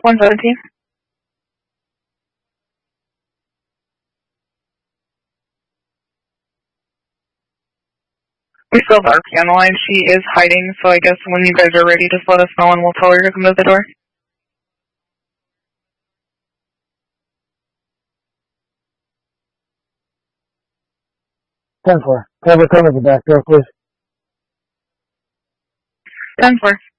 117. We still have RP on the line. She is hiding, so I guess when you guys are ready, just let us know and we'll tell her to come to the door. Cover the back door, please. 10-4.